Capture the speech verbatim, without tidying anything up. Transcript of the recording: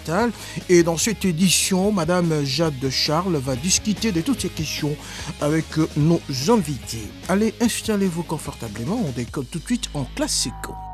mentale. Et dans cette édition, Madame Jade de Charles va discuter de toutes ces questions avec nos invités. Allez, installez-vous confortablement, on décolle tout de suite en classico.